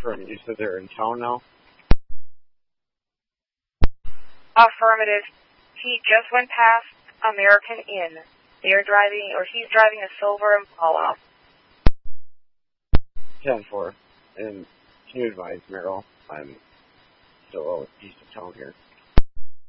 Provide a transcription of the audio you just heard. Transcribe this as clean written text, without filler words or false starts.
confirm, you said they're in town now? Affirmative. He just went past American Inn. They're driving, or he's driving a silver Impala. 10-4. And can you advise Merrill? I'm still east of town here.